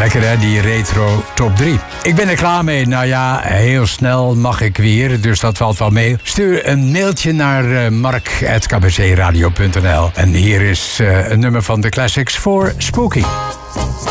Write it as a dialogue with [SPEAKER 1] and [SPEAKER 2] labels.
[SPEAKER 1] Lekker hè, die retro top 3. Ik ben er klaar mee. Nou ja, heel snel mag ik weer, dus dat valt wel mee. Stuur een mailtje naar mark@kbcradio.nl. En hier is een nummer van de Classics voor Spooky.